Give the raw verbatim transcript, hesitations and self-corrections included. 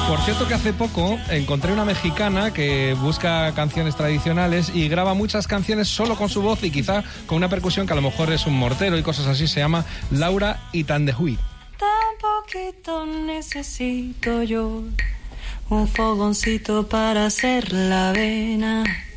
Por cierto que hace poco encontré una mexicana que busca canciones tradicionales y graba muchas canciones solo con su voz y quizá con una percusión que a lo mejor es un mortero y cosas así. Se llama Laura Itandehui. Tan poquito necesito yo, un fogoncito para hacer la avena.